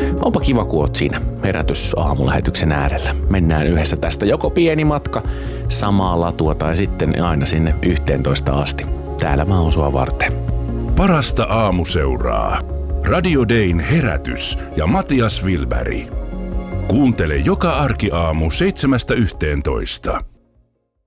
Onpa kiva, kun oot siinä herätysaamulähetyksen äärellä. Mennään yhdessä tästä joko pieni matka samaa latua tai sitten aina sinne 11 asti. Täällä mä oon sua varten. Parasta aamuseuraa. Radio Dayn herätys ja Matias Wilberg. Kuuntele joka arkiaamu 7–11.